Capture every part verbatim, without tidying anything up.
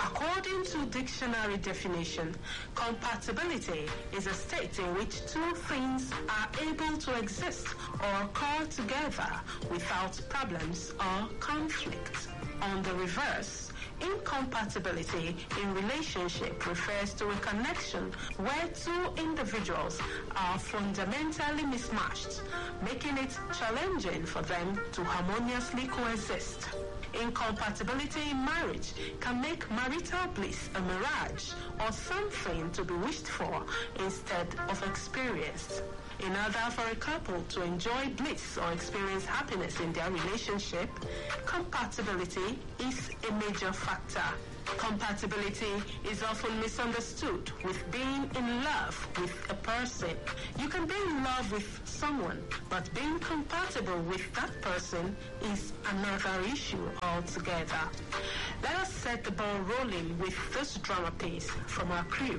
According to dictionary definition, compatibility is a state in which two things are able to exist or occur together without problems or conflict. On the reverse, incompatibility in relationship refers to a connection where two individuals are fundamentally mismatched, making it challenging for them to harmoniously coexist. Incompatibility in marriage can make marital bliss a mirage or something to be wished for instead of experienced. In order for a couple to enjoy bliss or experience happiness in their relationship, compatibility is a major factor. Compatibility is often misunderstood with being in love with a person. You can be in love with someone, but being compatible with that person is another issue altogether. Let us set the ball rolling with this drama piece from our crew.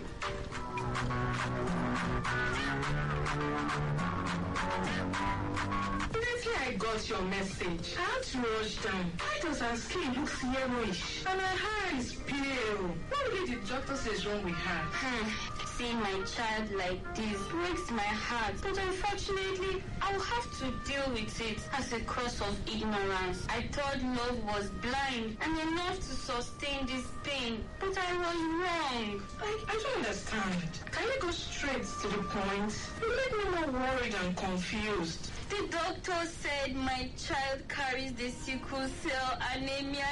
Immediately I got your message, I had to rush down. Why does her skin look yellowish? And her hair is pale. What really the doctor says wrong with her? Hmm. Seeing my child like this breaks my heart, but unfortunately, I will have to deal with it as a cause of ignorance. I thought love was blind and enough to sustain this pain, but I was wrong. I, I don't understand. Can you go straight to the point? You make me more worried and confused. The doctor said my child carries the sickle cell anemia.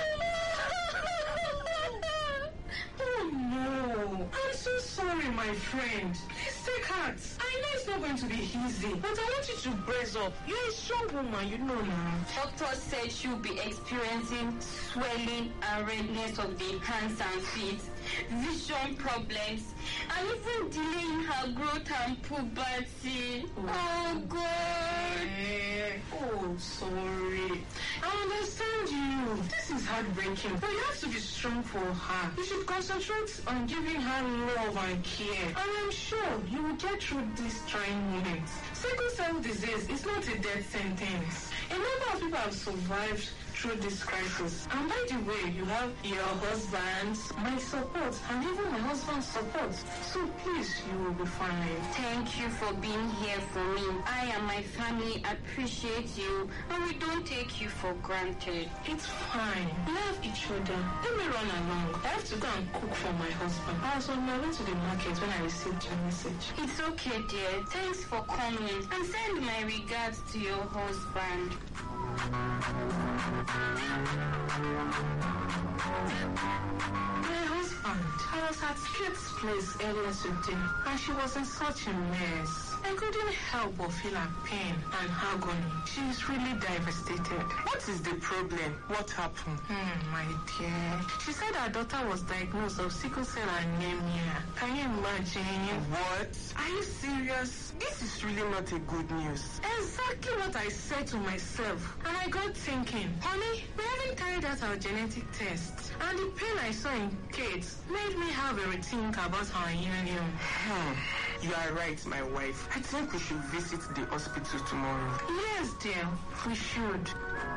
Oh no, I'm so sorry, my friend. Please take heart. I know it's not going to be easy, but I want you to brace up. You're a strong woman, you know now. Doctor said she'll be experiencing swelling and redness of the hands and feet, vision problems, and even delaying her growth and puberty. Oh, oh God. Eh, oh, sorry. I understand you. This is heartbreaking, but you have to be strong for her. You should concentrate on giving her love and care. And I'm sure you will get through these trying moments. Sickle cell disease is not a death sentence. A number of people have survived through this crisis. And by the way, you have your husband, my support, and even my husband's support. So please, you will be fine. Thank you for being here for me. I and my family appreciate you, and we don't take you for granted. It's fine. We have each other. Let me run along. I have to go and cook for my husband. I was on my way to the market when I received your message. It's okay, dear. Thanks for coming. And send my regards to your husband. My husband, I was at Kate's place earlier today, and she was in such a mess. I couldn't help but feel her pain and agony. She is really devastated. What is the problem? What happened? Hmm, my dear. She said her daughter was diagnosed of sickle cell anemia. Can you imagine? What? Are you serious? This is really not a good news. Exactly what I said to myself. And I got thinking, honey, we haven't carried out our genetic test. And the pain I saw in Kate made me have a rethink about our union. Hmm. You are right, my wife. I think we should visit the hospital tomorrow. Yes, dear. We should.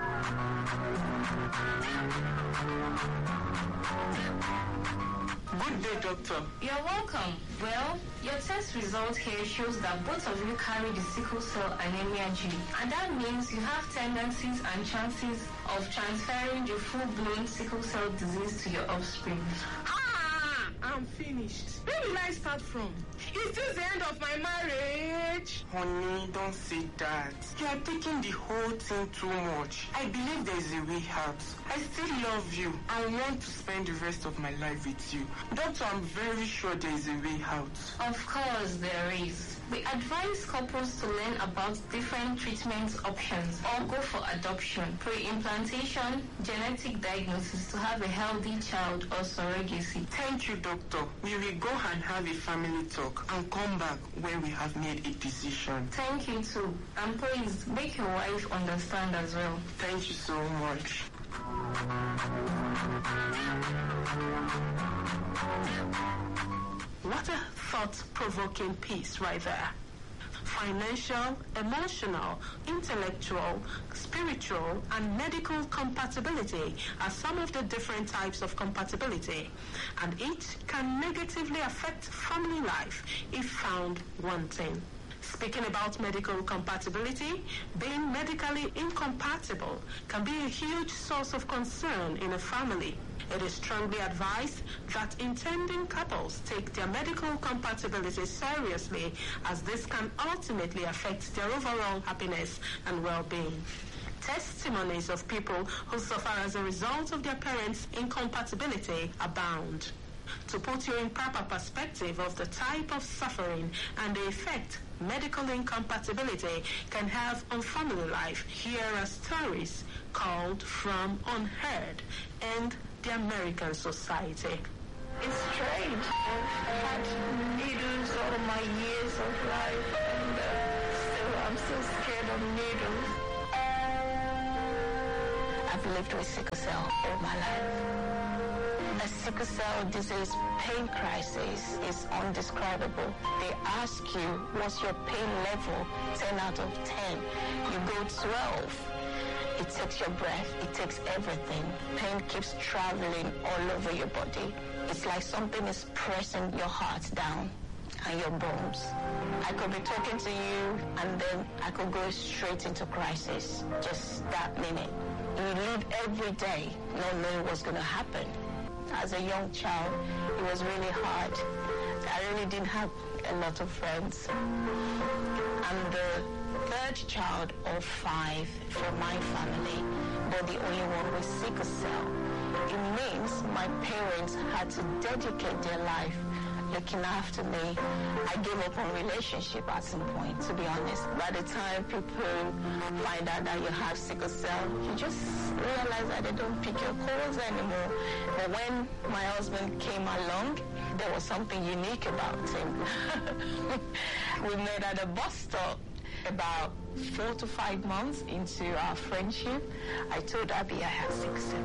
Good day, doctor. You're welcome. Well, your test result here shows that both of you carry the sickle cell anemia gene. And that means you have tendencies and chances of transferring the full-blown sickle cell disease to your offspring. Ah! I'm finished. Where will I start from? Is this the end of my marriage? Honey, don't say that. You are taking the whole thing too much. I believe there is a way out. I still love you and want to spend the rest of my life with you. Doctor, I'm very sure there is a way out. Of course there is. We advise couples to learn about different treatment options or go for adoption, pre-implantation, genetic diagnosis to have a healthy child or surrogacy. Thank you, doctor. We will go and have a family talk and come back when we have made a decision. Thank you too. And please make your wife understand as well. Thank you so much. What a thought-provoking piece right there. financial, emotional, intellectual, spiritual, and medical compatibility are some of the different types of compatibility, and each can negatively affect family life if found wanting. Speaking about medical compatibility, being medically incompatible can be a huge source of concern in a family. It is strongly advised that intending couples take their medical compatibility seriously, as this can ultimately affect their overall happiness and well-being. Testimonies of people who suffer as a result of their parents' incompatibility abound. To put you in proper perspective of the type of suffering and the effect medical incompatibility can have on family life, here are stories called From Unheard and the American Society. It's strange. I've had needles all my years of life, and uh, still I'm still scared of needles. I've lived with sickle cell all my life. A sickle cell disease pain crisis is undescribable. They ask you, what's your pain level? ten out of ten. You go twelve. It takes your breath. It takes everything. Pain keeps traveling all over your body. It's like something is pressing your heart down and your bones. I could be talking to you and then I could go straight into crisis just that minute. You live every day not knowing what's going to happen. As a young child, it was really hard. I really didn't have a lot of friends. I'm the third child of five from my family, but the only one with sickle cell. It means my parents had to dedicate their life looking after me. I gave up on relationship at some point, to be honest. By the time people find out that you have sickle cell, you just realize that they don't pick your calls anymore. But when my husband came along, there was something unique about him. We met at a bus stop. About four to five months into our friendship, I told Abby I had sickle cell.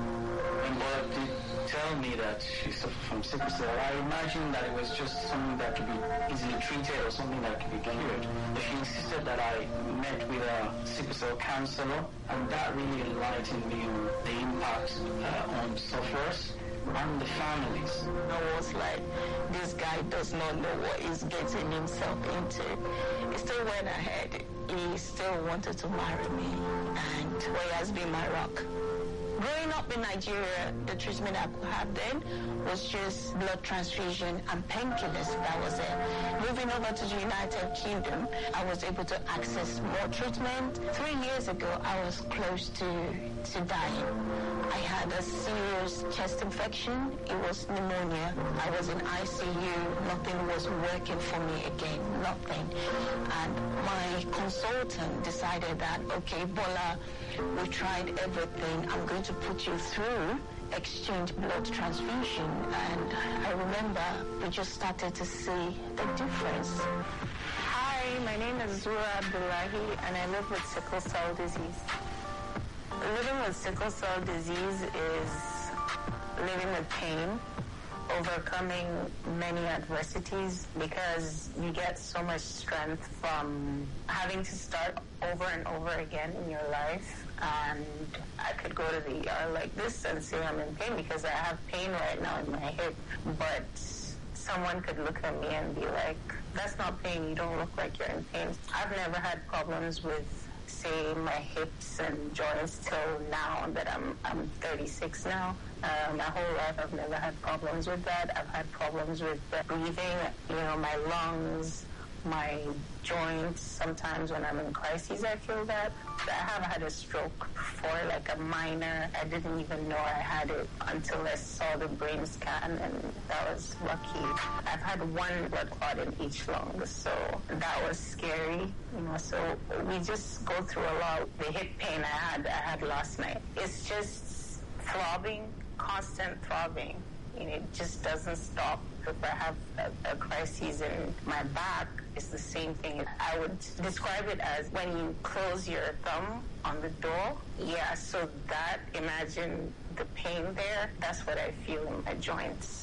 And Bola did tell me that she suffered from sickle cell. I imagined that it was just something that could be easily treated or something that could be cured. But she insisted that I met with a sickle cell counselor, and that really enlightened me on the impact uh, on sufferers and the families. I was like, this guy does not know what he's getting himself into. He still went ahead. He still wanted to marry me, and well, he has been my rock. Growing up in Nigeria, the treatment I could have then was just blood transfusion and painkillers. That was it. Moving over to the United Kingdom, I was able to access more treatment. Three years ago, I was close to, to dying. I had a serious chest infection. It was pneumonia. I was in I C U. Nothing was working for me again. Nothing. And my consultant decided that, okay, Bola, we tried everything. I'm going to put you through exchange blood transfusion. And I remember we just started to see the difference. Hi, my name is Zura Abdullahi, and I live with sickle cell disease. Living with sickle cell disease is living with pain, overcoming many adversities, because you get so much strength from having to start over and over again in your life. And I could go to the E R like this and say I'm in pain because I have pain right now in my hip, but someone could look at me and be like, that's not pain, you don't look like you're in pain. I've never had problems with, say, my hips and joints till now that I'm I'm thirty-six now. Uh, my whole life I've never had problems with that. I've had problems with breathing, you know, my lungs, my joints. Sometimes when I'm in crises, I feel that. I have had a stroke before, like a minor. I didn't even know I had it until I saw the brain scan, and that was lucky. I've had one blood clot in each lung, so that was scary. You know, so we just go through a lot. The hip pain I had, I had last night. It's just throbbing, constant throbbing. You know, it just doesn't stop. If I have a, a crisis in my back, it's the same thing. I would describe it as when you close your thumb on the door. Yeah, so that, imagine the pain there. That's what I feel in my joints.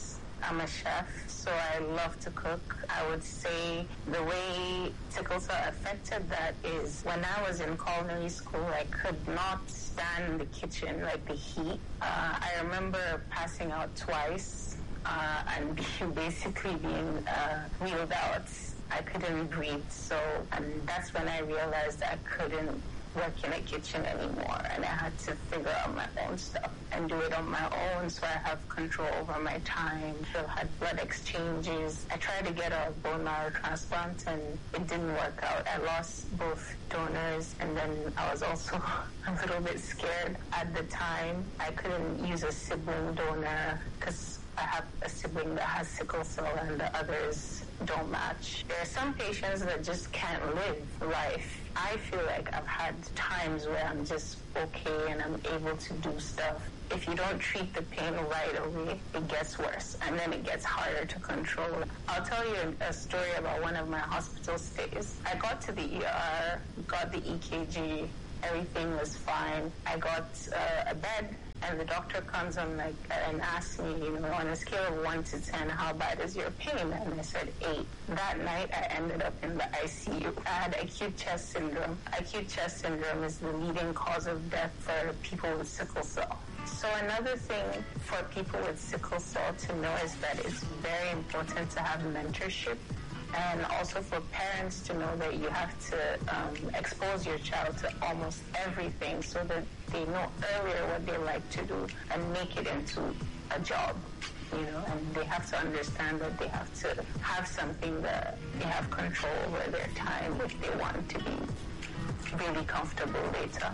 I'm a chef, so I love to cook. I would say the way sickle cell affected that is when I was in culinary school, I could not stand the kitchen, like the heat. Uh, I remember passing out twice uh, and basically being uh, wheeled out. I couldn't breathe, so and that's when I realized I couldn't work in a kitchen anymore, and I had to figure out my own stuff and do it on my own so I have control over my time. I had blood exchanges. I tried to get a bone marrow transplant and it didn't work out. I lost both donors, and then I was also a little bit scared at the time. I couldn't use a sibling donor because I have a sibling that has sickle cell and the others don't match. There are some patients that just can't live life. I feel like I've had times where I'm just okay and I'm able to do stuff. If you don't treat the pain right away, it gets worse, and then it gets harder to control. I'll tell you a story about one of my hospital stays. I got to the E R, got the E K G, everything was fine. I got uh, a bed, and the doctor comes on like and asks me, you know, on a scale of one to ten, how bad is your pain? And I said eight. That night, I ended up in the I C U. I had acute chest syndrome. Acute chest syndrome is the leading cause of death for people with sickle cell. So another thing for people with sickle cell to know is that it's very important to have mentorship, and also for parents to know that you have to um, expose your child to almost everything so that they know earlier what they like to do and make it into a job, you know, and they have to understand that they have to have something that they have control over their time if they want to be really comfortable later.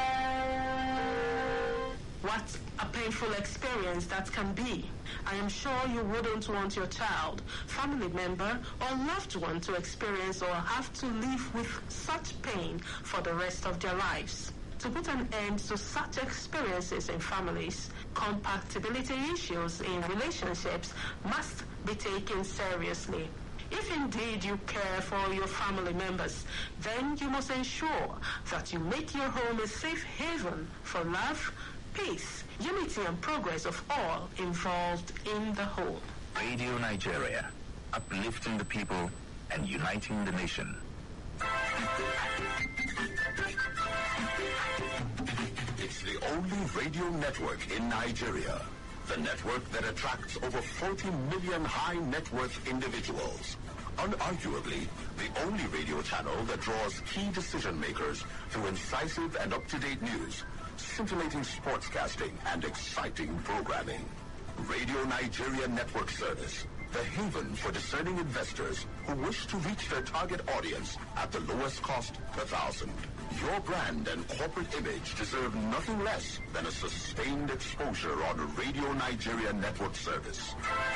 What a painful experience that can be. I am sure you wouldn't want your child, family member, or loved one to experience or have to live with such pain for the rest of their lives. To put an end to such experiences in families, compatibility issues in relationships must be taken seriously. If indeed you care for your family members, then you must ensure that you make your home a safe haven for love, peace, unity, and progress of all involved in the whole. Radio Nigeria, uplifting the people and uniting the nation. It's the only radio network in Nigeria. The network that attracts over forty million high net worth individuals. Unarguably, the only radio channel that draws key decision makers through incisive and up-to-date news, scintillating sportscasting, and exciting programming. Radio Nigeria Network Service, the haven for discerning investors who wish to reach their target audience at the lowest cost per thousand. Your brand and corporate image deserve nothing less than a sustained exposure on a Radio Nigeria Network Service.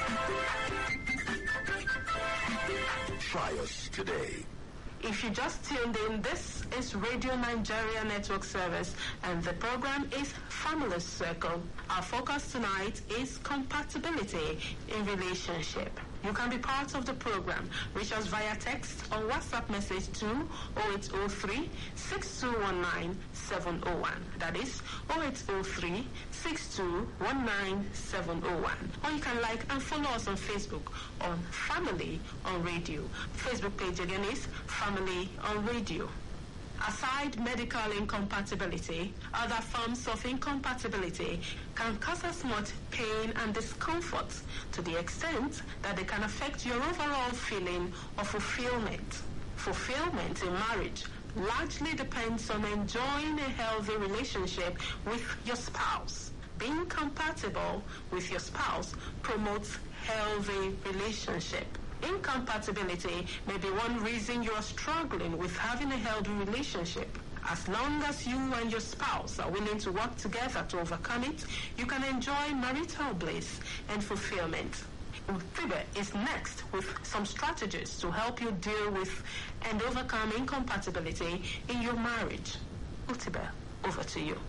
Try us today. If you just tuned in, this is Radio Nigeria Network Service, and the program is Family Circle. Our focus tonight is compatibility in relationship. You can be part of the program. Reach us via text or WhatsApp message to oh eight oh three, six two one nine, seven oh one. That is oh eight oh three, six two one nine, seven oh one. Or you can like and follow us on Facebook on Family on Radio. Facebook page again is Family on Radio. Aside medical incompatibility, other forms of incompatibility can cause us much pain and discomfort to the extent that they can affect your overall feeling of fulfillment. Fulfillment in marriage largely depends on enjoying a healthy relationship with your spouse. Being compatible with your spouse promotes healthy relationship. Incompatibility may be one reason you are struggling with having a healthy relationship. As long as you and your spouse are willing to work together to overcome it, you can enjoy marital bliss and fulfillment. Utibe is next with some strategies to help you deal with and overcome incompatibility in your marriage. Utibe, over to you.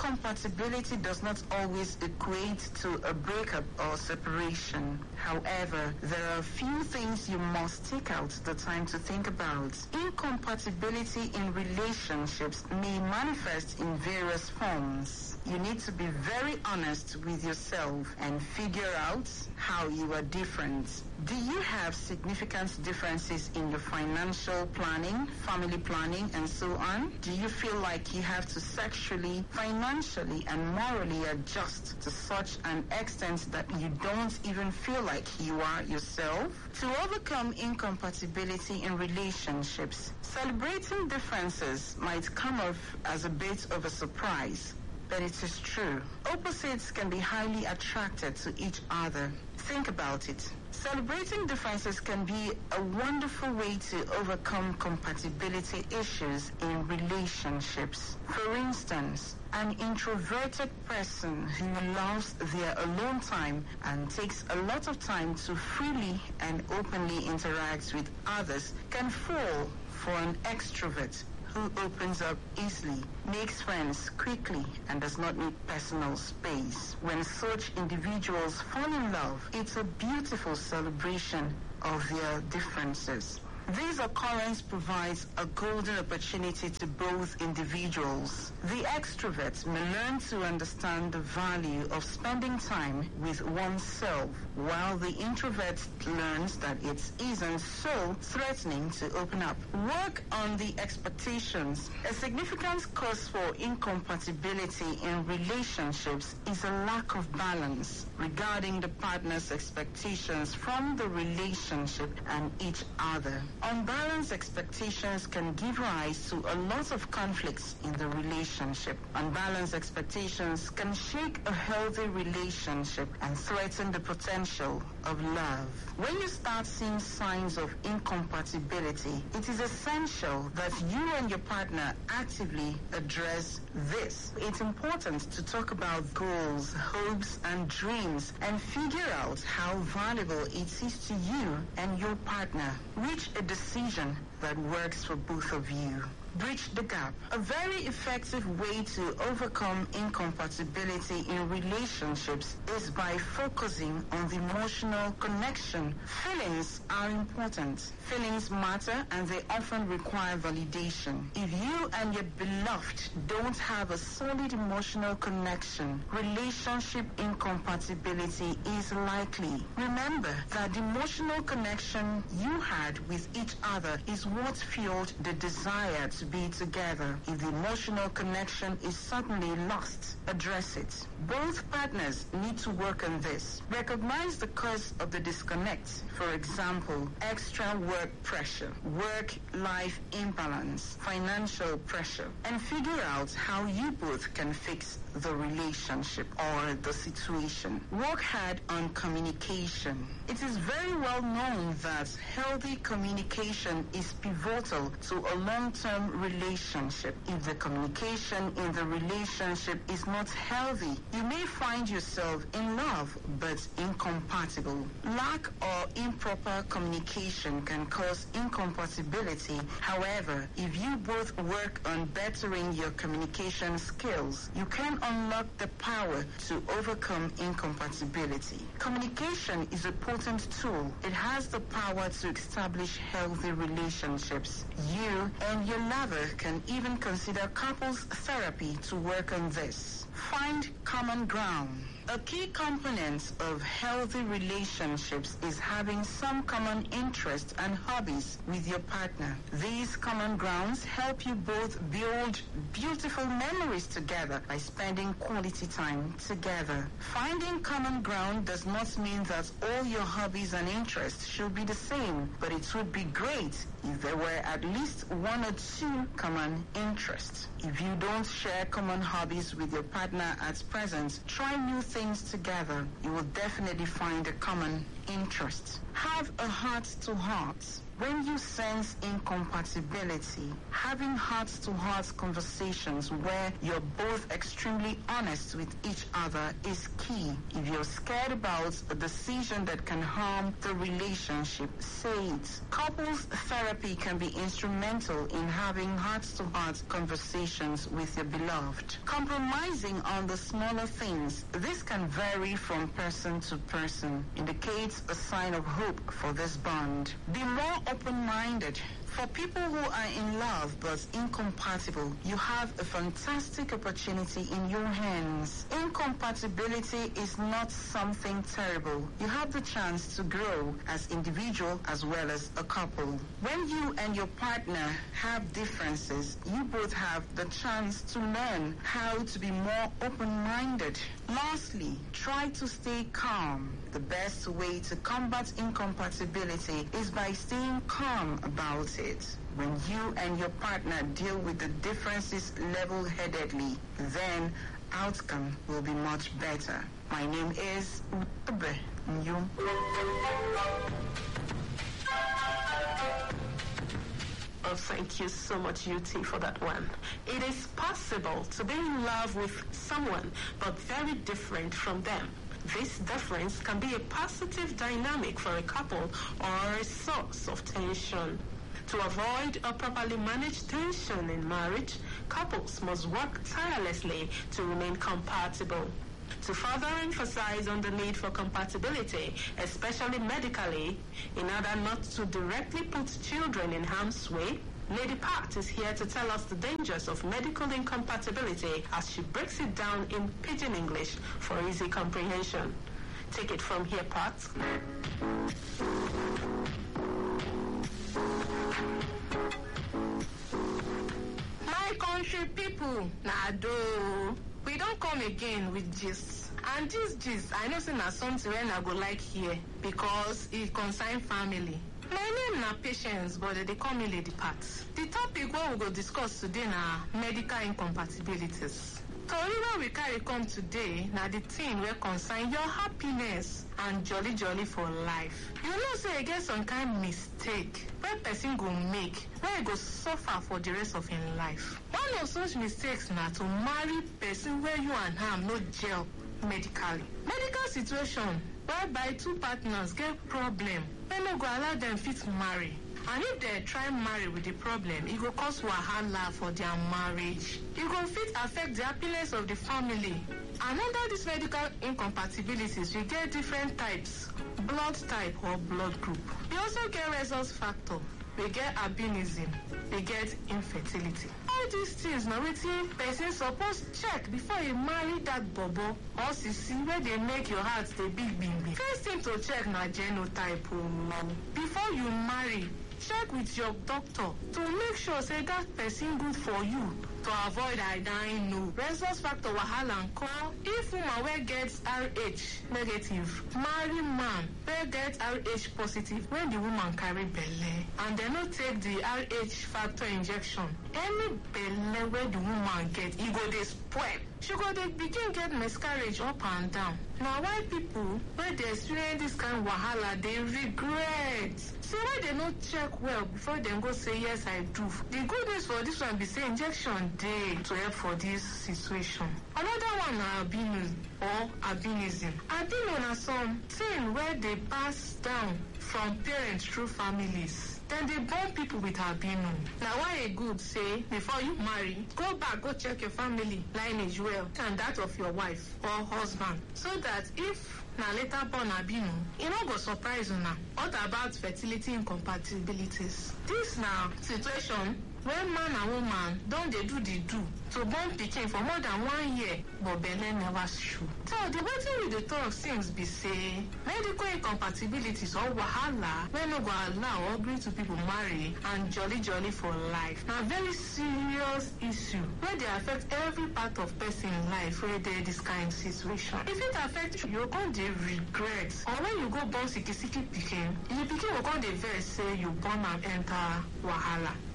Incompatibility does not always equate to a breakup or separation. However, there are a few things you must take out the time to think about. Incompatibility in relationships may manifest in various forms. You need to be very honest with yourself and figure out how you are different. Do you have significant differences in your financial planning, family planning, and so on? Do you feel like you have to sexually, financially, and morally adjust to such an extent that you don't even feel like you are yourself? To overcome incompatibility in relationships, celebrating differences might come off as a bit of a surprise. But it is true. Opposites can be highly attracted to each other. Think about it. Celebrating differences can be a wonderful way to overcome compatibility issues in relationships. For instance, an introverted person who loves their alone time and takes a lot of time to freely and openly interact with others can fall for an extrovert who opens up easily, makes friends quickly, and does not need personal space. When such individuals fall in love, it's a beautiful celebration of their differences. This occurrence provides a golden opportunity to both individuals. The extrovert may learn to understand the value of spending time with oneself, while the introvert learns that it isn't so threatening to open up. Work on the expectations. A significant cause for incompatibility in relationships is a lack of balance regarding the partner's expectations from the relationship and each other. Unbalanced expectations can give rise to a lot of conflicts in the relationship. Unbalanced expectations can shake a healthy relationship and threaten the potential of love. When you start seeing signs of incompatibility, it is essential that you and your partner actively address this. It's important to talk about goals, hopes, and dreams and figure out how valuable it is to you and your partner. Reach a decision that works for both of you. Bridge the gap. A very effective way to overcome incompatibility in relationships is by focusing on the emotional connection. Feelings are important. Feelings matter and they often require validation. If you and your beloved don't have a solid emotional connection, relationship incompatibility is likely. Remember that the emotional connection you had with each other is what fueled the desire to be together. If the emotional connection is suddenly lost, address it. Both partners need to work on this. Recognize the cause of the disconnect. For example, extra work pressure, work-life imbalance, financial pressure, and figure out how you both can fix the relationship or the situation. Work hard on communication. It is very well known that healthy communication is pivotal to a long-term relationship. If the communication in the relationship is not healthy, you may find yourself in love but incompatible. Lack or improper communication can cause incompatibility. However, if you both work on bettering your communication skills, you can unlock the power to overcome incompatibility. Communication is a potent tool. It has the power to establish healthy relationships. You and your lover can even consider couples therapy to work on this. Find common ground. A key component of healthy relationships is having some common interests and hobbies with your partner. These common grounds help you both build beautiful memories together by spending quality time together. Finding common ground does not mean that all your hobbies and interests should be the same, but it would be great if there were at least one or two common interests. If you don't share common hobbies with your partner at present, try new things together. You will definitely find a common interest. Have a heart-to-heart. When you sense incompatibility, having heart-to-heart conversations where you're both extremely honest with each other is key. If you're scared about a decision that can harm the relationship, say it. Couples therapy can be instrumental in having heart-to-heart conversations with your beloved. Compromising on the smaller things, this can vary from person to person, indicates a sign of hope for this bond. Be more open-minded. For people who are in love but incompatible, you have a fantastic opportunity in your hands. Incompatibility is not something terrible. You have the chance to grow as individual as well as a couple. When you and your partner have differences, you both have the chance to learn how to be more open-minded. Lastly, try to stay calm. The best way to combat incompatibility is by staying calm about it. When you and your partner deal with the differences level-headedly, then outcome will be much better. My name is Ube Nyum. Oh, thank you so much, U T, for that one. It is possible to be in love with someone, but very different from them. This difference can be a positive dynamic for a couple or a source of tension. To avoid a properly managed tension in marriage, couples must work tirelessly to remain compatible. To further emphasize on the need for compatibility, especially medically, in order not to directly put children in harm's way, Lady Pat is here to tell us the dangers of medical incompatibility as she breaks it down in pidgin English for easy comprehension. Take it from here, Pat. My country people, nah do. We don't come again with gist. And this gist, I know say na something when I go like here because it concern family. My name na Patience, but they call me Lady Pat. The topic wey we go discuss today na medical incompatibilities. Tori wey we carry come today na the thing wey concern your happiness and jolly jolly for life. You know say e get some kind mistake wey person go make wey go suffer for the rest of him life. One of such mistakes na to marry person wey you and am no gel medically. Medical situation whereby two partners get problem wey no go allow them fit marry. And if they try marry with the problem, it go cause wahala for their marriage. It go fit affect the happiness of the family. And under these medical incompatibilities, we get different types, blood type or blood group. We also get resource factor. We get albinism. We get infertility. All these things now wetin person suppose check before you marry that bobo or sisi where they make your heart dey big big big. First thing to check na genotype o. Before you marry, check with your doctor to make sure say that person good for you to avoid iodine no. Resource factor wahala nko. If woman wey get R H negative marry man wey get R H positive when the woman carry belle and they no take the R H factor injection, any belle wey the woman get, e go dey spoil. She go dey begin get miscarriage up and down. Na why people wey dey experience this kind of wahala dey regret. So why they no check well before dem go say yes I do. The good news for this one be say injection dey to help for this situation. Another one na albino or albinism. Albino na something where they pass down from parents through families. Then they born people with albino. Now why a good say before you marry, go back, go check your family lineage well and that of your wife or husband, so that if na later born albino, e no go surprise una. What about fertility incompatibilities? This na situation when man and woman don dey do the do to born pikin for more than one year, but belle never show. So the wetin we dey talk since be say medical incompatibilities or wahala wey no go allow or gree to people marry and jolly jolly for life na very serious issue wey dey affect every part of person life wey dey this kind situation. If it affect you, you go come dey regret, or when you go born siki siki pikin, the pikin go come dey vex say you born am enter wahala.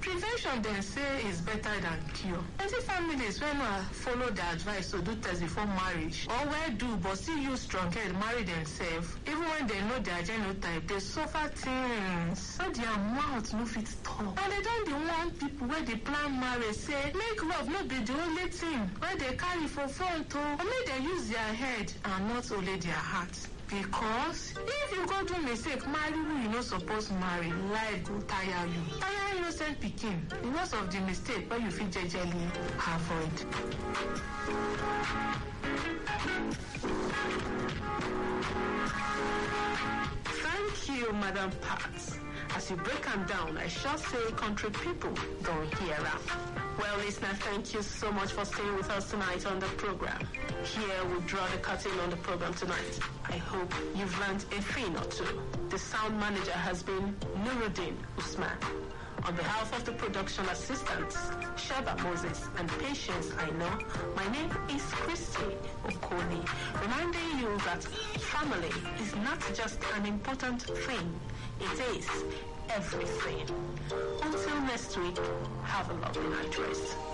Prevention then say is better than cure. Plenty families wey no follow the advice to do test before marriage or wey do but still use strong head marry themselves even when they know their genotype dey suffer things so their mouth no fit talk. And they don dey warn people wey dey plan marriage say make love no be the only thing wey dey carry for front o, or make dem use their head and not only their heart. Because if you go do mistake marry who you no suppose marry, life go tire you. Tire innocent pikin because of the mistake wey you fit jejely avoid. Thank you, Madam Pat. As you break them down, I shall say country people don't hear am. Well, listener, thank you so much for staying with us tonight on the program. Here we draw the curtain on the program tonight. I hope you've learned a thing or two. The sound manager has been Nuruddin Usman. On behalf of the production assistants, Shaba Moses and Patience I know, my name is Christy Okoni, reminding you that family is not just an important thing, it is everything. Until next week, have a lovely night rest.